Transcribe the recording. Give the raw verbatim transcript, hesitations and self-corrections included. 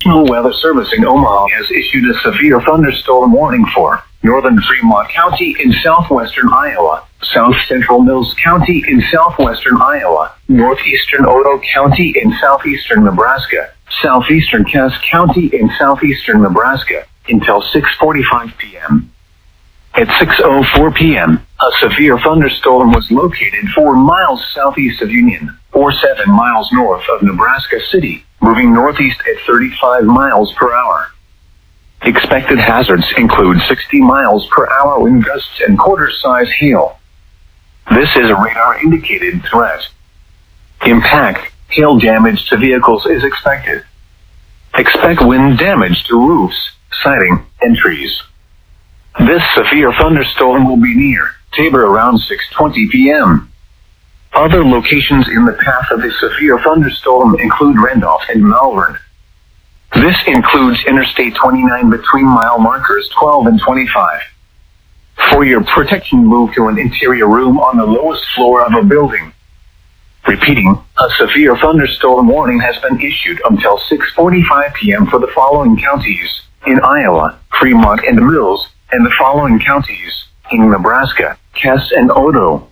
National Weather Service in Omaha has issued a severe thunderstorm warning for northern Fremont County in southwestern Iowa, south central Mills County in southwestern Iowa, northeastern Otoe County in southeastern Nebraska, southeastern Cass County in southeastern Nebraska, until six forty-five p.m. At six oh four p.m., a severe thunderstorm was located four miles southeast of Union, or seven miles north of Nebraska City, moving northeast at thirty-five miles per hour. Expected hazards include sixty miles per hour wind gusts and quarter-size hail. This is a radar-indicated threat. Impact, hail damage to vehicles is expected. Expect wind damage to roofs, siding, and trees. This severe thunderstorm will be near Tabor around six twenty p.m. Other locations in the path of the severe thunderstorm include Randolph and Malvern. This includes Interstate twenty-nine between mile markers twelve and twenty-five. For your protection, move to an interior room on the lowest floor of a building. Repeating, a severe thunderstorm warning has been issued until six forty-five p.m. for the following counties in Iowa, Fremont and Mills, and the following counties in Nebraska, Cass and Otoe.